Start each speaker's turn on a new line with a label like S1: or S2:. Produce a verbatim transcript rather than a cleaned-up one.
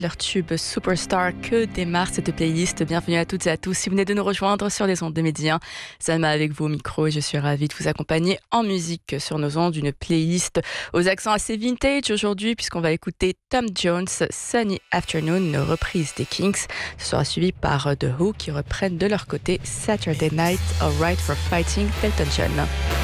S1: Leur tube Superstar que démarre cette playlist. Bienvenue à toutes et à tous. Si vous venez de nous rejoindre sur les ondes des médias, Salma avec vous au micro et je suis ravie de vous accompagner en musique sur nos ondes. Une playlist aux accents assez vintage aujourd'hui puisqu'on va écouter Tom Jones, Sunny Afternoon, une reprise des Kinks. Ce sera suivi par The Who qui reprennent de leur côté Saturday Night, Alright for Fighting d'Elton John.